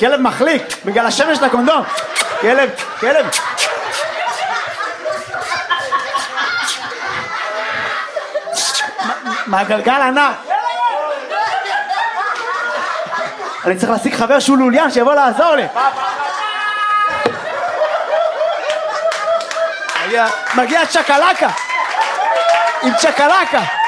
כלב מחליק, בגלל השמש של הקונדום. כלב. מהגלגל ענק. אני צריך להשיג חבר שהוא לוליין שיבוא לעזור לי. מגיע צ'קלקה עם צ'קלקה.